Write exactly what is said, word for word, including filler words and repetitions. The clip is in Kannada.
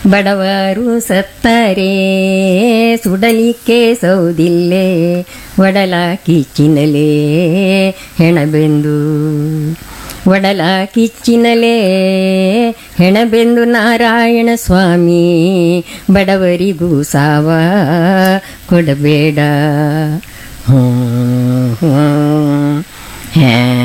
ಬಡವರು ಸತ್ತರೆ ಸುಡಲಿಕ್ಕೆ ಸೌದಿಲ್ಲೇ ಒಡಲ ಕಿಚ್ಚಿನಲೇ ಹೆಣಬೆಂದು ಒಡಲ ಕಿಚ್ಚಿನಲೇ ಹೆಣಬೆಂದು ನಾರಾಯಣ ಸ್ವಾಮಿ ಬಡವರಿಗೂ ಸಾವ ಕೊಡಬೇಡ. ಹ್ಞೂ ಹ್ಞೂ